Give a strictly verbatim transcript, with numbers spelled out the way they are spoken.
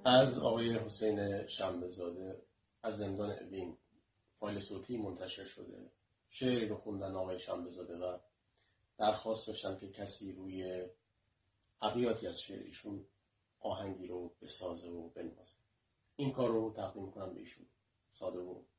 از آقای حسین شنبه‌زاده از زندان اوین فایل صوتی منتشر شده. شعری رو خوندن آقای شنبه‌زاده و درخواست داشتن که کسی روی ابیاتی از شعر ایشون آهنگی رو بسازه و بنوازه. این کار رو تقدیم میکنم به ایشون، ساده و